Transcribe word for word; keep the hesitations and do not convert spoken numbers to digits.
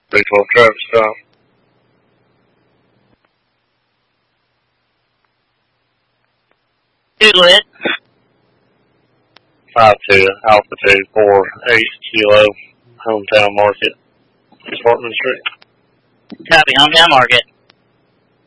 three twelve Travis Drive. Two lit. five two Alpha two four eight Kilo, Hometown Market, Sparkman Street. Copy, Hometown Market.